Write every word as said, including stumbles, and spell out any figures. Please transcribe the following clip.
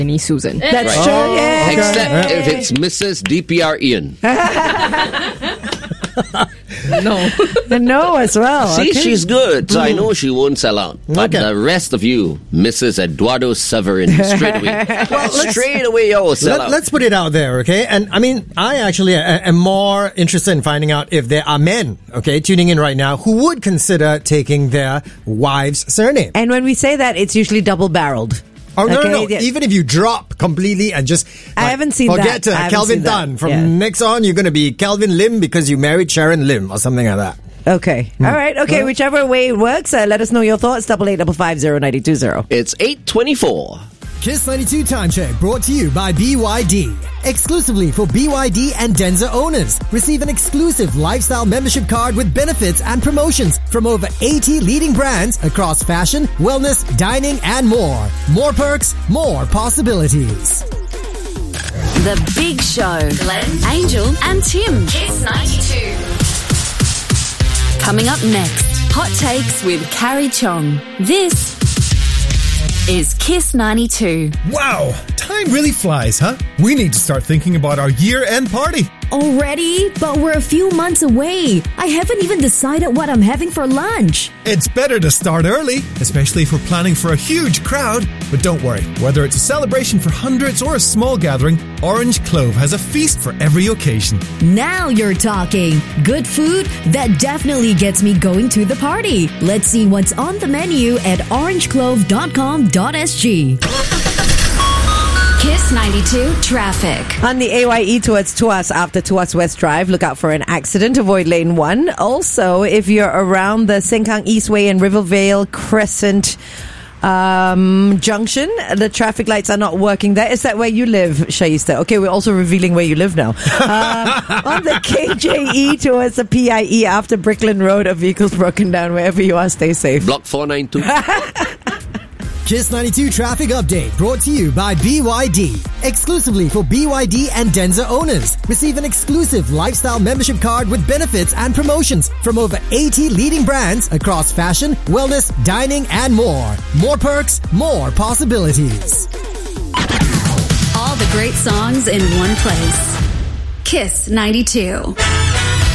Any Susan. That's Right. true. Oh, Yeah. okay. Except if it's Missus D P R Ian. No. No as well. See, okay. she's good, so I know she won't sell out. But Okay. the rest of you, Missus Eduardo Severin, straight away. well, straight away, yo, sell Let, out. let's put it out there, okay? And I mean, I actually a- am more interested in finding out if there are men, okay, tuning in right now who would consider taking their wife's surname. And when we say that, it's usually double-barreled. Oh, no, Okay, no, no. yeah. Even if you drop completely and just... I like, haven't seen forget that. I uh, haven't Calvin seen that. Dunn. From Yeah. next on, you're going to be Calvin Lim because you married Sharon Lim or something like that. Okay. All right. Okay. Whichever way it works, uh, let us know your thoughts. Double eight double five zero ninety two zero. It's eight twenty-four. Kiss ninety-two Time Check brought to you by B Y D. Exclusively for B Y D and Denza owners. Receive an exclusive lifestyle membership card with benefits and promotions from over eighty leading brands across fashion, wellness, dining, and more. More perks, more possibilities. The Big Show. Glenn, Angel, and Tim. Kiss ninety-two. Coming up next, Hot Takes with Carrie Chong. This is Kiss ninety-two. Wow, time really flies, huh? We need to start thinking about our year-end party. Already? But we're a few months away. I haven't even decided what I'm having for lunch. It's better to start early, especially if we're planning for a huge crowd. But don't worry, whether it's a celebration for hundreds or a small gathering, Orange Clove has a feast for every occasion. Now you're talking. Good food that definitely gets me going to the party. Let's see what's on the menu at orange clove dot com dot s g. Kiss ninety-two traffic. On the A Y E towards Tuas after Tuas West Drive, look out for an accident. Avoid lane one. Also, if you're around the Sengkang Eastway and Rivervale Crescent um, junction, the traffic lights are not working there. Is that where you live, Shaista? Okay, we're also revealing where you live now. Uh, on the K J E towards the P I E after Bricklin Road, a vehicle's broken down. Wherever you are, stay safe. Block four nine two. Kiss ninety-two traffic update brought to you by B Y D. Exclusively for B Y D and Denza owners. Receive an exclusive lifestyle membership card with benefits and promotions from over eighty leading brands across fashion, wellness, dining, and more. More perks, more possibilities. All the great songs in one place. Kiss ninety-two.